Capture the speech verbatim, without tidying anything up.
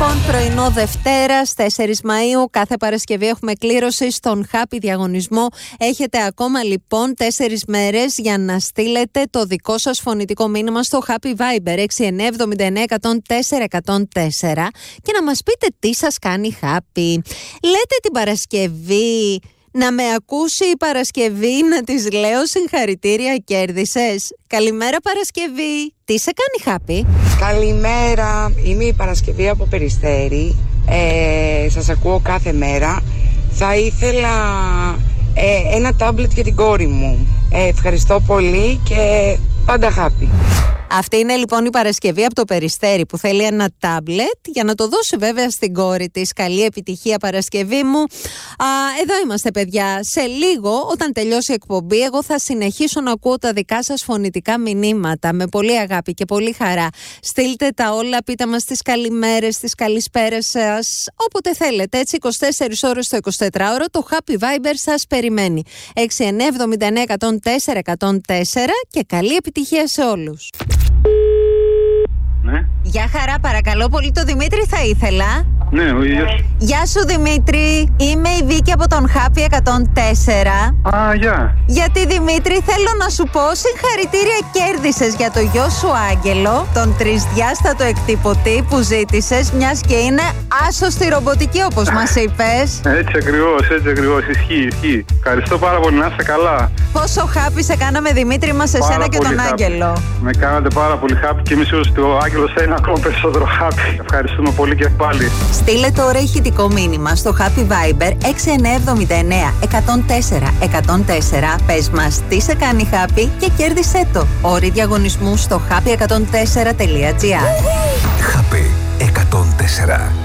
Λοιπόν, πρωινό Δευτέρας, τέσσερις Μαΐου, κάθε Παρασκευή έχουμε κλήρωση στον Happy διαγωνισμό. Έχετε ακόμα λοιπόν τέσσερις μέρες για να στείλετε το δικό σας φωνητικό μήνυμα στο Happy Viber έξι εννιά εβδομήντα εννέα εκατόν τέσσερα εκατόν τέσσερα και να μας πείτε τι σας κάνει happy. Λέτε την Παρασκευή να με ακούσει η Παρασκευή να της λέω συγχαρητήρια, κέρδισες. Καλημέρα Παρασκευή, τι σε κάνει happy? Καλημέρα, είμαι η Παρασκευή από Περιστέρι, ε, σας ακούω κάθε μέρα. Θα ήθελα ε, ένα τάμπλετ για την κόρη μου. ε, Ευχαριστώ πολύ και πάντα happy. Αυτή είναι λοιπόν η Παρασκευή από το Περιστέρι που θέλει ένα τάμπλετ για να το δώσει βέβαια στην κόρη της. Καλή επιτυχία Παρασκευή μου. Α, εδώ είμαστε παιδιά. Σε λίγο όταν τελειώσει η εκπομπή εγώ θα συνεχίσω να ακούω τα δικά σας φωνητικά μηνύματα με πολύ αγάπη και πολύ χαρά. Στείλτε τα όλα, πείτε μας τις καλημέρες, τις καλησπέρες σας, όποτε θέλετε. Έτσι είκοσι τέσσερις ώρες το εικοσιτετράωρο το Happy Viber σας περιμένει. έξι εννιά εβδομήντα εννέα εκατόν τέσσερα εκατόν τέσσερα και καλή επιτυχία σε όλους. Ναι. Γεια χαρά, παρακαλώ πολύ, το Δημήτρη θα ήθελα. Ναι, ο ίδιος. Γεια σου Δημήτρη, είμαι η Βίκη από τον Happy εκατόν τέσσερα. Α, γεια. Γιατί Δημήτρη θέλω να σου πω συγχαρητήρια, κέρδισες για το γιο σου Άγγελο τον τρισδιάστατο εκτυπωτή που ζήτησες, μιας και είναι άσο στη ρομποτική όπως μας είπες. Έτσι ακριβώς, έτσι ακριβώς, ισχύει, ισχύει. Ευχαριστώ πάρα πολύ, να είστε καλά. Πόσο happy σε κάναμε Δημήτρη μας εσένα Πάρα και πολύ τον happy. Άγγελο. Με κάνατε πάρα πολύ happy και εμείς ότι ο Άγγελος θα είναι ακόμα περισσότερο happy. Ευχαριστούμε πολύ και πάλι. Στείλε τώρα ηχητικό μήνυμα στο Happy Viber έξι εννιά εβδομήντα εννέα εκατόν τέσσερα εκατόν τέσσερα. Πες μας τι σε κάνει happy και κέρδισέ το. Όροι διαγωνισμού στο happy εκατόν τέσσερα τελεία τζι άρ. Happy εκατόν τέσσερα.